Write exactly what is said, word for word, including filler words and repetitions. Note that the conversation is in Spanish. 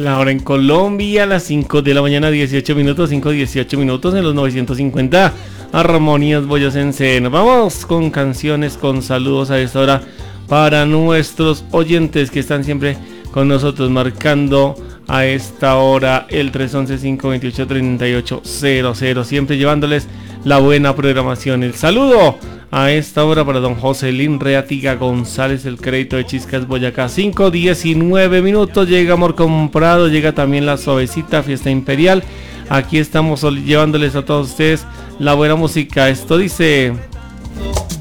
La hora en Colombia, las cinco de la mañana, dieciocho minutos, cinco dieciocho minutos en los novecientos cincuenta Armonías Boyacense. Nos vamos con canciones, con saludos a esta hora para nuestros oyentes que están siempre con nosotros, marcando a esta hora el tres once, cinco veintiocho, treinta y ocho cero cero, siempre llevándoles la buena programación. El saludo a esta hora para don Joselín Reatiga González, el crédito de Chiscas Boyacá. Cinco diecinueve minutos, llega Amor Comprado, llega también la suavecita Fiesta Imperial. Aquí estamos llevándoles a todos ustedes la buena música. Esto dice...